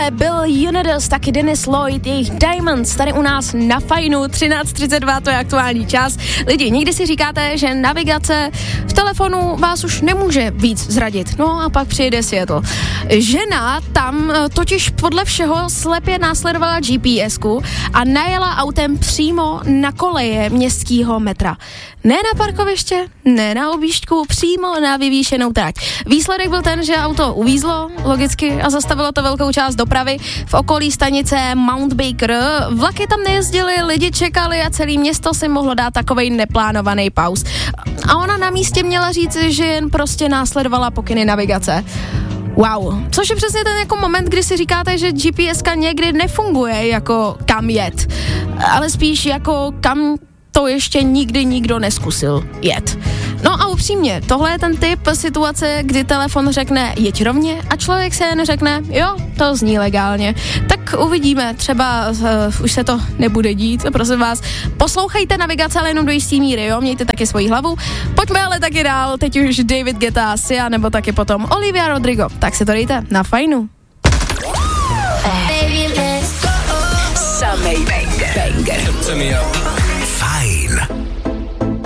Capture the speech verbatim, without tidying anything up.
Tohle byl Unidos, taky Dennis Lloyd, jejich Diamonds, tady u nás na Fajnu, třináct třicet dva, to je aktuální čas. Lidi, někdy si říkáte, že navigace v telefonu vás už nemůže víc zradit. No a pak přijde Seattle. Žena tam totiž podle všeho slepě následovala G P S ku a najela autem přímo na koleje městského metra. Ne na parkoviště, ne na objížďku, přímo na vyvýšenou trať. Výsledek byl ten, že auto uvízlo, logicky, a zastavilo to velkou část dopravy v okolí stanice Mount Baker. Vlaky tam nejezdily, lidi čekali a celé město si mohlo dát takovej neplánovaný pauz. A ona na místě měla říct, že jen prostě následovala pokyny navigace. Wow, což je přesně ten jako moment, kdy si říkáte, že G P S ka někdy nefunguje jako kam jet, ale spíš jako kam to ještě nikdy nikdo neskusil jet. No a upřímně, tohle je ten typ situace, kdy telefon řekne jeď rovně a člověk se jen řekne jo, to zní legálně. Tak uvidíme, třeba uh, už se to nebude dít, prosím vás. Poslouchejte navigace, ale jenom do jistý míry, jo, mějte taky svoji hlavu. Pojďme ale taky dál, teď už David Guetta, Sia, nebo taky potom Olivia Rodrigo. Tak si to dejte na Fajnu. Samej banger.